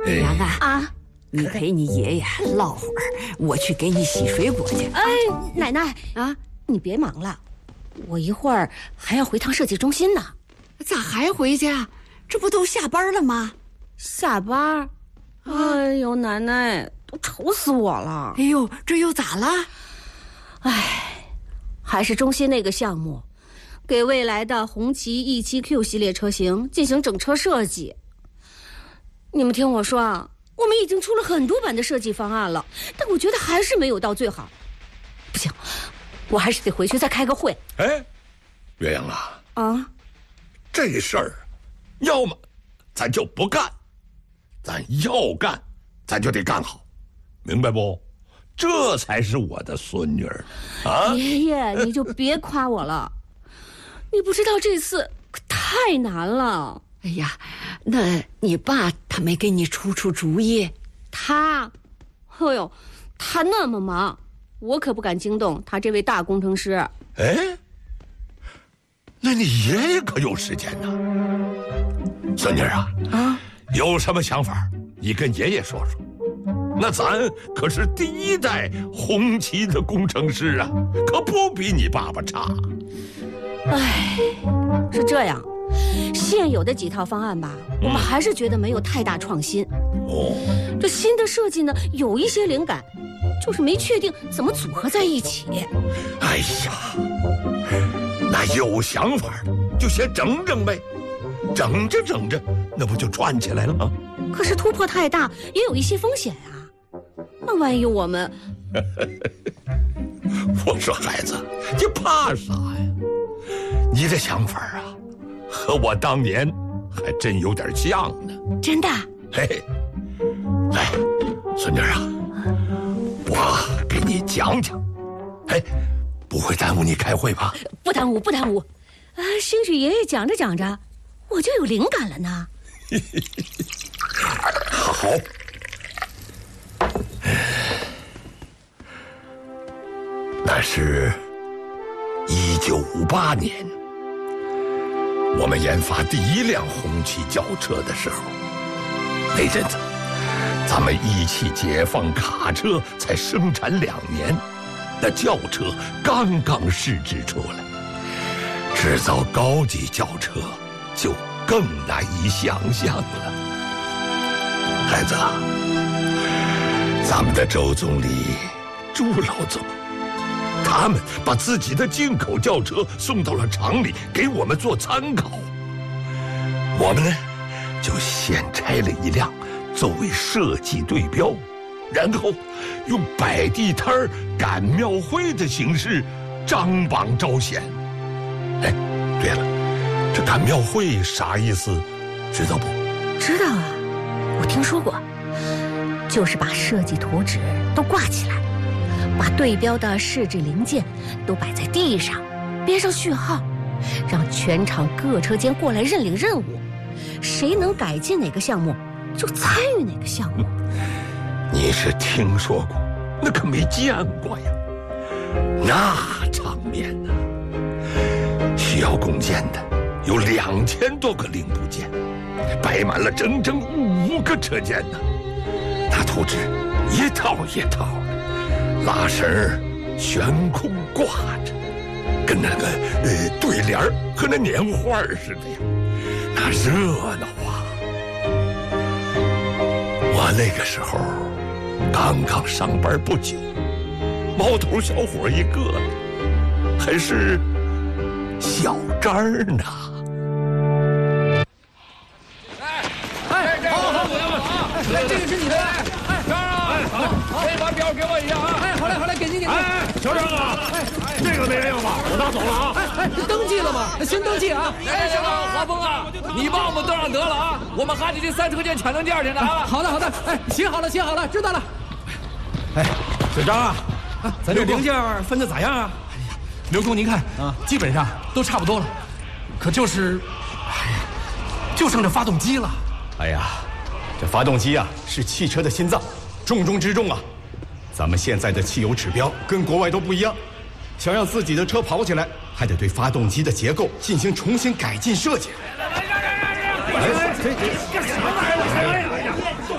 娘啊啊， 你陪你爷爷唠会儿，我去给你洗水果去。 哎，奶奶啊，你别忙了，我一会儿还要回趟设计中心呢。 咋还回去啊？这不都下班了吗？ 下班？哎呦，奶奶，都愁死我了。 哎呦，这又咋了？ 哎，还是中心那个项目，给未来的红旗 E7Q 系列车型进行整车设计。你们听我说啊，我们已经出了很多版的设计方案了，但我觉得还是没有到最好。不行，我还是得回去再开个会。 哎，岳阳啊， 啊， 这事儿，要么咱就不干，咱要干，咱就得干好，明白不？这才是我的孙女儿啊！ 爷爷，你就别夸我了，你不知道这次可太难了。 哎呀，那你爸他没给你出主意？ 他，哎呦，他那么忙，我可不敢惊动他这位大工程师。 哎，那你爷爷可有时间呢？孙女儿啊，有什么想法，你跟爷爷说说。那咱可是第一代红旗的工程师啊，可不比你爸爸差。 哎，是这样，现有的几套方案吧，我们还是觉得没有太大创新。 哦， 这新的设计呢，有一些灵感，就是没确定怎么组合在一起。 哎呀，那有想法的就先整整呗，整着，那不就转起来了吗？ 可是突破太大，也有一些风险啊。那万一我们…… 我说孩子，你怕啥呀？你的想法啊，和我当年还真有点像呢。 真的？ 嘿，来，孙女啊，我给你讲讲。哎，不会耽误你开会吧？ 不耽误。啊，兴许爷爷讲着讲着，我就有灵感了呢。 好。那是1958年，我们研发第一辆红旗轿车的时候，那阵子咱们一汽解放卡车才生产2年，那轿车刚刚试制出来，制造高级轿车就更难以想象了。孩子，咱们的周总理、朱老总，他们把自己的进口轿车送到了厂里给我们做参考。我们呢，就先拆了一辆作为设计对标，然后用摆地摊儿、赶庙会的形式张榜招贤。哎，对了，这赶庙会啥意思，知道不？ 知道啊，我听说过，就是把设计图纸都挂起来，把对标的试制零件都摆在地上，编上序号，让全厂各车间过来认领任务，谁能改进哪个项目，就参与哪个项目。 你是听说过，那可没见过呀。那场面呢，需要共建的有2000多个零部件，摆满了整整5个车间呢。那图纸一套一套的，拉绳悬空挂着，跟那个对联和那年画似的呀，那热闹啊！我那个时候刚刚上班不久，毛头小伙一个，还是小张呢。 来，这个是你的。张啊，好，这把表给我一下啊。好嘞，给您。 小张啊，这个没人要吧？我拿走了啊。 登记了吗？先登记啊。这个华峰啊，你把我们登上得了啊，我们还得去3车间抢证件去呢啊。好的，写好了，知道了。 哎，小张啊，咱这零件分的咋样啊？ 刘工，您看啊，基本上都差不多了，可就是，就剩这发动机了。 哎呀。这发动机啊，是汽车的心脏，重中之重啊！咱们现在的汽油指标跟国外都不一样，想让自己的车跑起来，还得对发动机的结构进行重新改进设计。 这干什么呢？